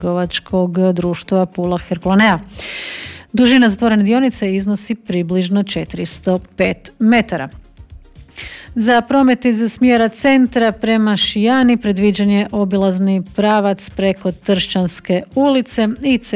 trgovačkog društva Pula Herkulanea. Dužina zatvorene dionice iznosi približno 405 metara. Za promet iz smjera centra prema Šijani predviđen je obilazni pravac preko Tršćanske ulice i